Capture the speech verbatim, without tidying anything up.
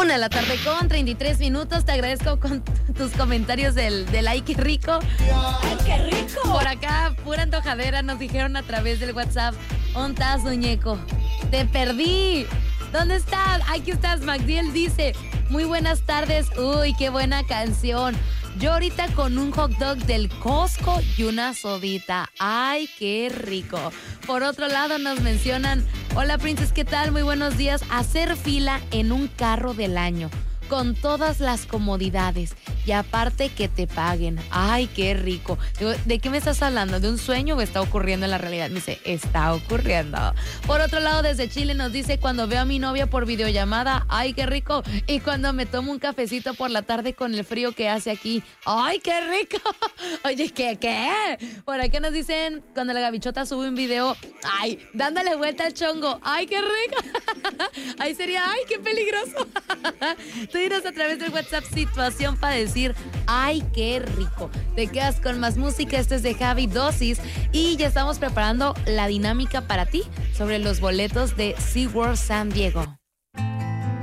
Una de la tarde con treinta y tres minutos. Te agradezco con tus comentarios del, del ay, qué rico. ¡Ay, qué rico! Por acá, pura antojadera, nos dijeron a través del WhatsApp. ¿Dónde estás, muñeco? Te perdí. ¿Dónde estás? Aquí estás. Magdiel dice, muy buenas tardes. Uy, qué buena canción. Yo ahorita con un hot dog del Costco y una sodita. ¡Ay, qué rico! Por otro lado nos mencionan, hola Princess, ¿qué tal? Muy buenos días. Hacer fila en un carro del año, con todas las comodidades y aparte que te paguen. ¡Ay, qué rico! Digo, ¿de qué me estás hablando? ¿De un sueño o está ocurriendo en la realidad? Me dice, está ocurriendo. Por otro lado, desde Chile nos dice, cuando veo a mi novia por videollamada, ¡ay, qué rico! Y cuando me tomo un cafecito por la tarde con el frío que hace aquí, ¡ay, qué rico! Oye, ¿qué, qué? Por aquí nos dicen, cuando la gavichota sube un video, ¡ay, dándole vuelta al chongo! ¡Ay, qué rico! Ahí sería, ¡ay, qué peligroso! Tú dinos a través del WhatsApp situación para decir, ¡ay, qué rico! Te quedas con más música. Esto es de Javi Dosis y ya estamos preparando la dinámica para ti sobre los boletos de SeaWorld San Diego.